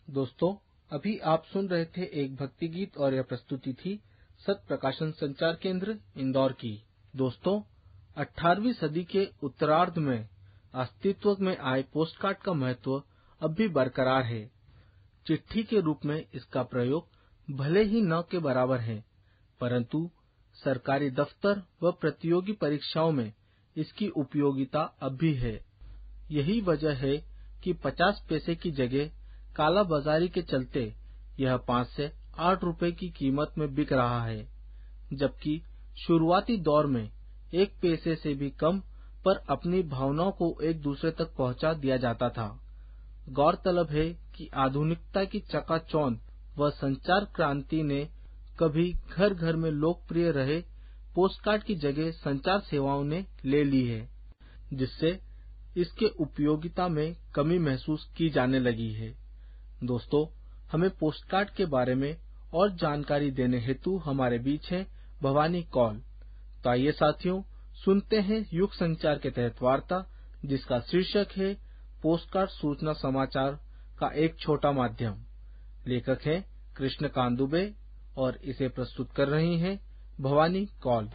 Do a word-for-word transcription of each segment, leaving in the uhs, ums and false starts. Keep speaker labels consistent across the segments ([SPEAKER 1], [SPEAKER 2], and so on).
[SPEAKER 1] दोस्तों, अभी आप सुन रहे थे एक भक्ति गीत और यह प्रस्तुति थी सत प्रकाशन संचार केंद्र इंदौर की। दोस्तों, अठारहवीं सदी के उत्तरार्ध में अस्तित्व में आए पोस्टकार्ड का महत्व अब भी बरकरार है। चिट्ठी के रूप में इसका प्रयोग भले ही न के बराबर है, परंतु सरकारी दफ्तर व प्रतियोगी परीक्षाओं में इसकी उपयोगिता अब भी है। यही वजह है कि पचास पैसे की जगह काला बाजारी के चलते यह पाँच से आठ रुपए की कीमत में बिक रहा है, जबकि शुरुआती दौर में एक पैसे से भी कम पर अपनी भावनाओं को एक दूसरे तक पहुंचा दिया जाता था। गौरतलब है कि आधुनिकता की चकाचौंध व संचार क्रांति ने कभी घर घर में लोकप्रिय रहे पोस्टकार्ड की जगह संचार सेवाओं ने ले ली है, जिससे इसके उपयोगिता में कमी महसूस की जाने लगी है। दोस्तों, हमें पोस्टकार्ड के बारे में और जानकारी देने हेतु हमारे बीच है भवानी कौल। तो आइए साथियों, सुनते हैं युग संचार के तहत वार्ता, जिसका शीर्षक है पोस्टकार्ड सूचना समाचार का एक छोटा माध्यम। लेखक है कृष्णकांत दुबे और इसे प्रस्तुत कर रही हैं भवानी कौल।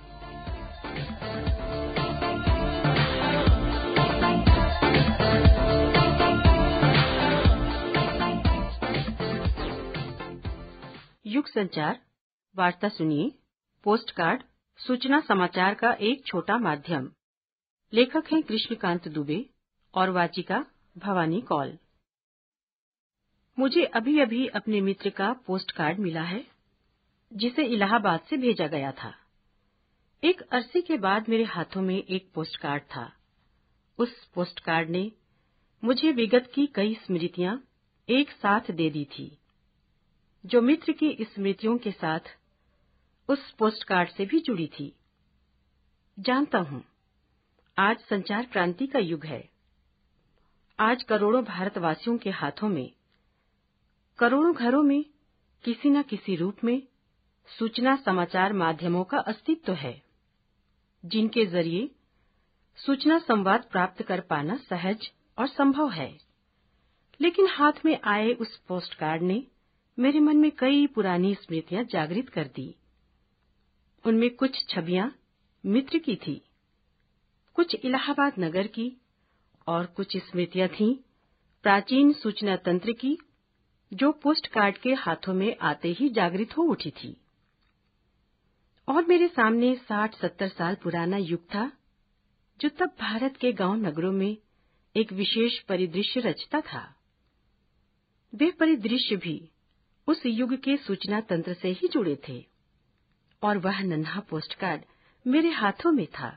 [SPEAKER 2] युग संचार वार्ता सुनिए। पोस्टकार्ड सूचना समाचार का एक छोटा माध्यम। लेखक हैं कृष्णकांत दुबे और वाचिका भवानी कौल। मुझे अभी अभी अपने मित्र का पोस्टकार्ड मिला है, जिसे इलाहाबाद से भेजा गया था। एक अरसे के बाद मेरे हाथों में एक पोस्टकार्ड था। उस पोस्टकार्ड ने मुझे विगत की कई स्मृतियां एक साथ दे दी थी, जो मित्र की स्मृतियों के साथ उस पोस्टकार्ड से भी जुड़ी थी। जानता हूं, आज संचार क्रांति का युग है। आज करोड़ों भारतवासियों के हाथों में, करोड़ों घरों में किसी न किसी रूप में सूचना समाचार माध्यमों का अस्तित्व है, जिनके जरिए सूचना संवाद प्राप्त कर पाना सहज और संभव है। लेकिन हाथ में आए उस पोस्टकार्ड ने मेरे मन में कई पुरानी स्मृतियां जागृत कर दी। उनमें कुछ छवियां मित्र की थी, कुछ इलाहाबाद नगर की और कुछ स्मृतियां थीं प्राचीन सूचना तंत्र की, जो पोस्टकार्ड के हाथों में आते ही जागृत हो उठी थी। और मेरे सामने साठ सत्तर साल पुराना युग था, जो तब भारत के गांव नगरों में एक विशेष परिदृश्य रचता था। वे परिदृश्य भी उस युग के सूचना तंत्र से ही जुड़े थे, और वह नन्हा पोस्टकार्ड मेरे हाथों में था,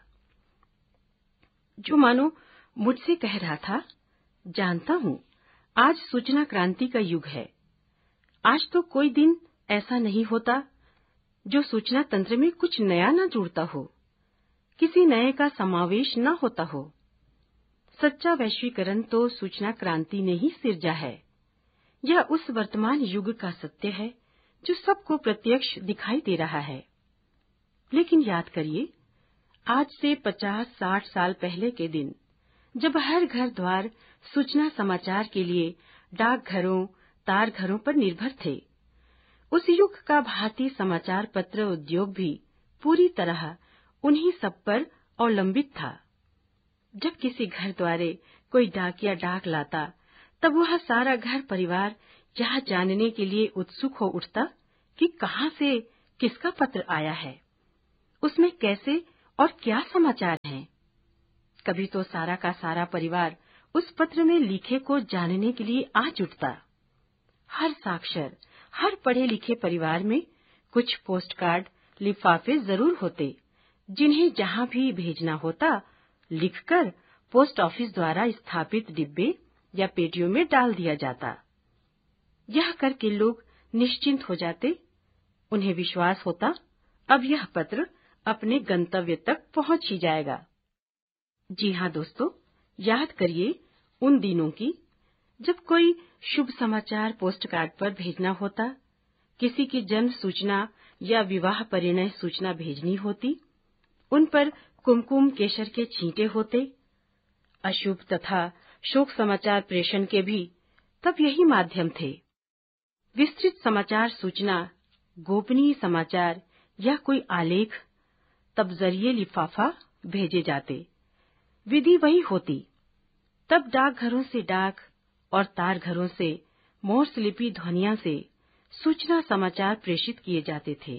[SPEAKER 2] जो मानो मुझसे कह रहा था, जानता हूं, आज सूचना क्रांति का युग है। आज तो कोई दिन ऐसा नहीं होता जो सूचना तंत्र में कुछ नया न जुड़ता हो, किसी नए का समावेश न होता हो। सच्चा वैश्वीकरण तो सूचना क्रांति ने ही सिरजा है। यह उस वर्तमान युग का सत्य है जो सबको प्रत्यक्ष दिखाई दे रहा है। लेकिन याद करिए, आज से पचास साठ साल पहले के दिन, जब हर घर द्वार सूचना समाचार के लिए डाकघरों तार घरों पर निर्भर थे, उस युग का भारतीय समाचार पत्र उद्योग भी पूरी तरह उन्हीं सब पर अवलंबित था। जब किसी घर द्वारे कोई डाकिया डाक लाता, तब वह सारा घर परिवार यह जानने के लिए उत्सुक हो उठता कि कहां से किसका पत्र आया है, उसमें कैसे और क्या समाचार हैं। कभी तो सारा का सारा परिवार उस पत्र में लिखे को जानने के लिए आ जुटता। हर साक्षर, हर पढ़े लिखे परिवार में कुछ पोस्टकार्ड लिफाफे जरूर होते, जिन्हें जहां भी भेजना होता, लिखकर पोस्ट ऑफिस द्वारा स्थापित डिब्बे या पेटियों में डाल दिया जाता। यह करके लोग निश्चिंत हो जाते। उन्हें विश्वास होता, अब यह पत्र अपने गंतव्य तक पहुंच ही जाएगा। जी हाँ दोस्तों, याद करिए उन दिनों की, जब कोई शुभ समाचार पोस्टकार्ड पर भेजना होता, किसी की जन्म सूचना या विवाह परिणय सूचना भेजनी होती, उन पर कुमकुम केसर के छींटे होते। अशुभ तथा शोक समाचार प्रेषण के भी तब यही माध्यम थे। विस्तृत समाचार सूचना, गोपनीय समाचार या कोई आलेख तब जरिए लिफाफा भेजे जाते। विधि वही होती। तब डाकघरों से डाक और तार घरों से मोर्स लिपि ध्वनिया से सूचना समाचार प्रेषित किए जाते थे।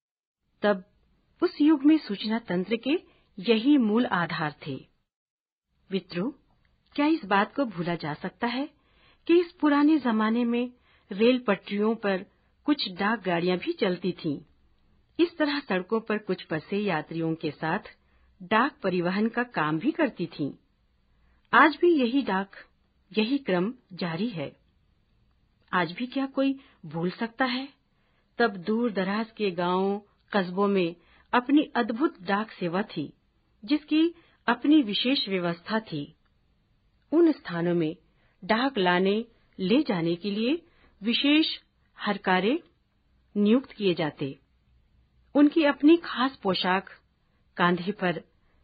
[SPEAKER 2] तब उस युग में सूचना तंत्र के यही मूल आधार थे। मित्रों, क्या इस बात को भूला जा सकता है कि इस पुराने जमाने में रेल पटरियों पर कुछ डाक गाड़ियां भी चलती थीं। इस तरह सड़कों पर कुछ बसें यात्रियों के साथ डाक परिवहन का काम भी करती थीं। आज भी यही डाक, यही क्रम जारी है। आज भी क्या कोई भूल सकता है? तब दूर दराज के गांवों, कस्बों में अपनी अद्भुत डाक सेवा थी, जिसकी अपनी विशेष व्यवस्था थी। उन स्थानों में डाक लाने ले जाने के लिए विशेष हरकारे नियुक्त किए जाते। उनकी अपनी खास पोशाक, कांधे पर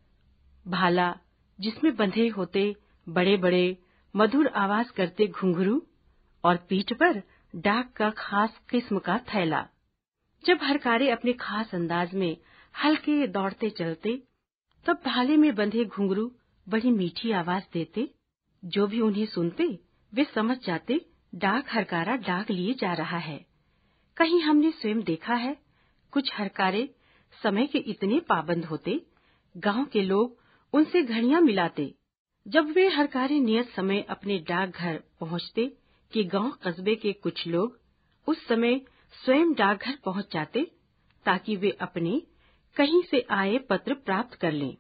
[SPEAKER 2] भाला जिसमें बंधे होते बड़े बड़े मधुर आवाज करते घुंघरू और पीठ पर डाक का खास किस्म का थैला। जब हरकारे अपने खास अंदाज में हल्के दौड़ते चलते, तब भाले में बंधे घुंघरू बड़ी मीठी आवाज देते। जो भी उन्हें सुनते वे समझ जाते डाक हरकारा डाक लिए जा रहा है। कहीं हमने स्वयं देखा है, कुछ हरकारे समय के इतने पाबंद होते, गांव के लोग उनसे घड़ियां मिलाते। जब वे हरकारे नियत समय अपने डाकघर पहुंचते कि गांव कस्बे के कुछ लोग उस समय स्वयं डाकघर पहुंच जाते, ताकि वे अपने कहीं से आए पत्र प्राप्त कर लें।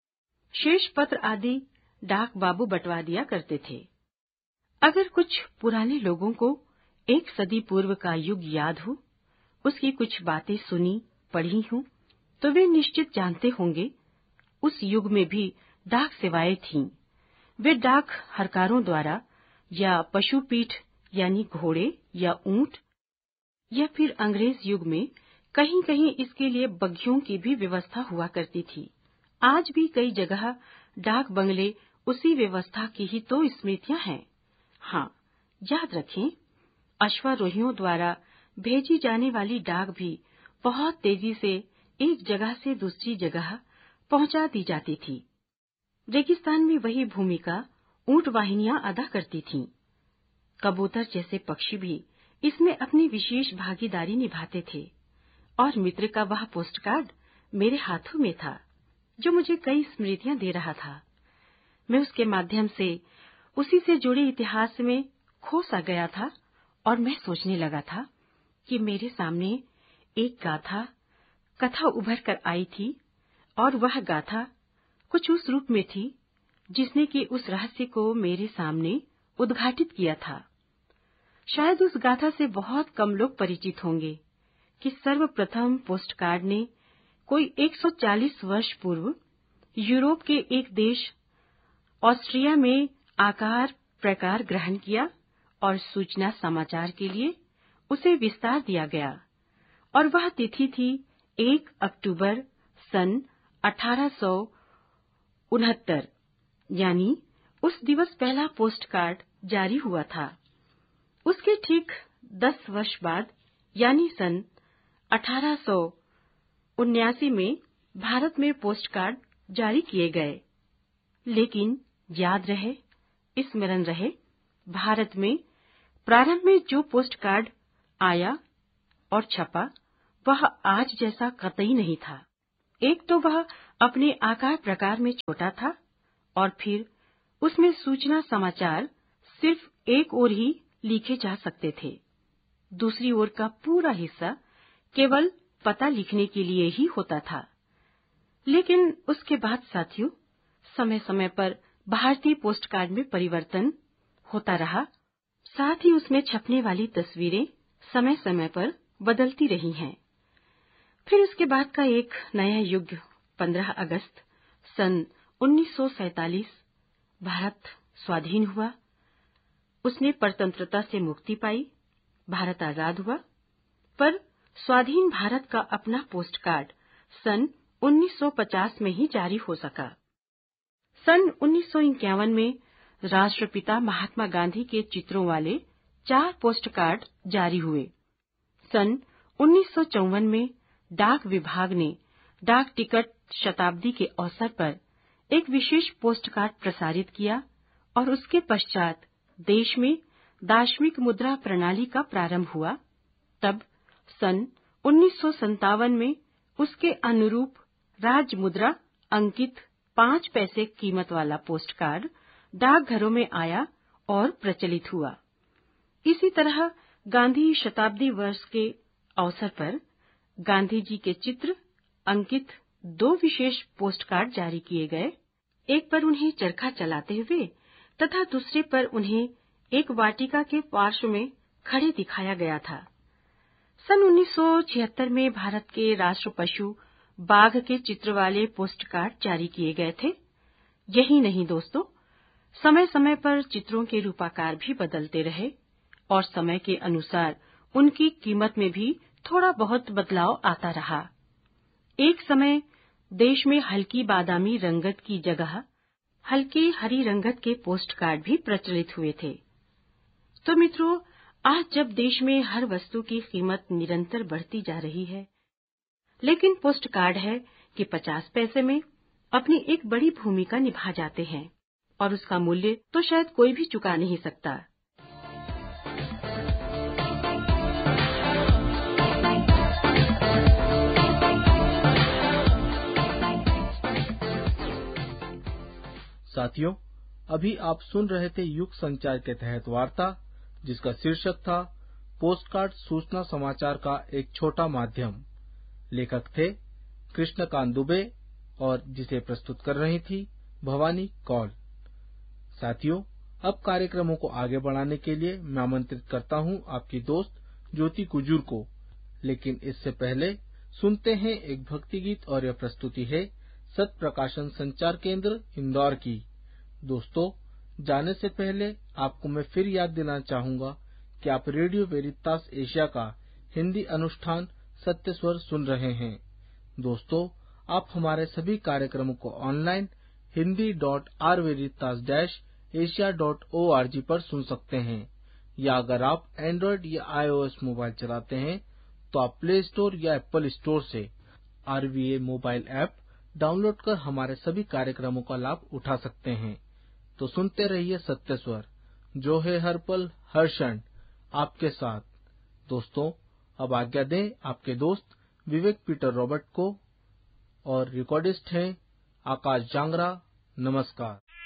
[SPEAKER 2] शेष पत्र आदि डाक बाबू बंटवा दिया करते थे। अगर कुछ पुराने लोगों को एक सदी पूर्व का युग याद हो, उसकी कुछ बातें सुनी पढ़ी हों, तो वे निश्चित जानते होंगे उस युग में भी डाक सेवाएं थीं। वे डाक हरकारों द्वारा या पशुपीठ यानी घोड़े या ऊंट, या फिर अंग्रेज युग में कहीं कहीं इसके लिए बग्घियों की भी व्यवस्था हुआ करती थी। आज भी कई जगह डाक बंगले उसी व्यवस्था की ही तो स्मृतियां हैं। हाँ, याद रखें, अश्वारोहियों द्वारा भेजी जाने वाली डाक भी बहुत तेजी से एक जगह से दूसरी जगह पहुंचा दी जाती थी। रेगिस्तान में वही भूमिका ऊंट वाहिनियां अदा करती थीं। कबूतर जैसे पक्षी भी इसमें अपनी विशेष भागीदारी निभाते थे। और मित्र का वह पोस्टकार्ड मेरे हाथों में था, जो मुझे कई स्मृतियां दे रहा था। मैं उसके माध्यम से उसी से जुड़े इतिहास में खो सा गया था और मैं सोचने लगा था कि मेरे सामने एक गाथा कथा उभर कर आई थी, और वह गाथा कुछ उस रूप में थी जिसने कि उस रहस्य को मेरे सामने उद्घाटित किया था। शायद उस गाथा से बहुत कम लोग परिचित होंगे कि सर्वप्रथम पोस्टकार्ड ने कोई एक सौ चालीस वर्ष पूर्व यूरोप के एक देश ऑस्ट्रिया में आकार प्रकार ग्रहण किया और सूचना समाचार के लिए उसे विस्तार दिया गया। और वह तिथि थी एक अक्टूबर सन अठारह सौ उनहत्तर, यानी उस दिवस पहला पोस्टकार्ड जारी हुआ था। उसके ठीक दस वर्ष बाद यानी सन अठारह सौ उन्यासी में भारत में पोस्टकार्ड जारी किए गए। लेकिन याद रहे, स्मरण रहे, भारत में प्रारंभ में जो पोस्टकार्ड आया और छपा वह आज जैसा कतई नहीं था। एक तो वह अपने आकार प्रकार में छोटा था, और फिर उसमें सूचना समाचार सिर्फ एक ओर ही लिखे जा सकते थे। दूसरी ओर का पूरा हिस्सा केवल पता लिखने के लिए ही होता था। लेकिन उसके बाद साथियों, समय समय पर भारतीय पोस्टकार्ड में परिवर्तन होता रहा। साथ ही उसमें छपने वाली तस्वीरें समय समय पर बदलती रही हैं। फिर उसके बाद का एक नया युग पंद्रह अगस्त सन उन्नीस सौ सैंतालीस, भारत स्वाधीन हुआ। उसने परतंत्रता से मुक्ति पाई, भारत आजाद हुआ। पर स्वाधीन भारत का अपना पोस्टकार्ड सन उन्नीस सौ पचास में ही जारी हो सका। सन उन्नीस सौ इक्यावन में राष्ट्रपिता महात्मा गांधी के चित्रों वाले चार पोस्ट कार्ड जारी हुए। सन उन्नीस सौ चौवन में डाक विभाग ने डाक टिकट शताब्दी के अवसर पर एक विशेष पोस्ट कार्ड प्रसारित किया और उसके पश्चात देश में दार्शनिक मुद्रा प्रणाली का प्रारंभ हुआ। तब सन उन्नीस सौ सत्तावन में उसके अनुरूप राज मुद्रा अंकित पांच पैसे कीमत वाला पोस्ट कार्ड डाकघरों में आया और प्रचलित हुआ। इसी तरह गांधी शताब्दी वर्ष के अवसर पर गांधी जी के चित्र अंकित दो विशेष पोस्ट कार्ड जारी किए गए। एक पर उन्हें चरखा चलाते हुए तथा दूसरे पर उन्हें एक वाटिका के पार्श्व में खड़े दिखाया गया था। सन उन्नीस सौ छिहत्तर में भारत के राष्ट्र पशु बाघ के चित्र वाले पोस्ट कार्ड जारी किए गए थे। यही नहीं दोस्तों, समय समय पर चित्रों के रूपाकार भी बदलते रहे और समय के अनुसार उनकी कीमत में भी थोड़ा बहुत बदलाव आता रहा। एक समय देश में हल्की बादामी रंगत की जगह हल्के हरी रंगत के पोस्ट कार्ड भी प्रचलित हुए थे। तो मित्रों, आज जब देश में हर वस्तु की कीमत निरंतर बढ़ती जा रही है, लेकिन पोस्ट कार्ड है कि पचास पैसे में अपनी एक बड़ी भूमिका निभा जाते हैं और उसका मूल्य तो शायद कोई भी चुका नहीं सकता।
[SPEAKER 1] साथियों, अभी आप सुन रहे थे युग संचार के तहत वार्ता, जिसका शीर्षक था पोस्टकार्ड सूचना समाचार का एक छोटा माध्यम। लेखक थे कृष्णकांत दुबे और जिसे प्रस्तुत कर रही थी भवानी कौल। साथियों, अब कार्यक्रमों को आगे बढ़ाने के लिए मैं आमंत्रित करता हूं आपकी दोस्त ज्योति कुजूर को। लेकिन इससे पहले सुनते हैं एक भक्ति गीत और यह प्रस्तुति है सत्य प्रकाशन संचार केंद्र इंदौर की। दोस्तों, जाने से पहले आपको मैं फिर याद दिलाना चाहूंगा कि आप रेडियो वेरितास एशिया का हिंदी अनुष्ठान सत्य स्वर सुन रहे हैं। दोस्तों, आप हमारे सभी कार्यक्रमों को online Hindi dot are वेरितास dash Asia dot O R G पर सुन सकते हैं, या अगर आप एंड्रॉइड या आईओएस मोबाइल चलाते हैं तो आप प्ले स्टोर या एप्पल स्टोर से आरवीए मोबाइल ऐप डाउनलोड कर हमारे सभी कार्यक्रमों का लाभ उठा सकते हैं। तो सुनते रहिए सत्य स्वर, जो है हर पल हर क्षण आपके साथ। दोस्तों, अब आज्ञा दें आपके दोस्त विवेक पीटर रॉबर्ट को, और रिकॉर्डिस्ट हैं आकाश जांगरा। नमस्कार।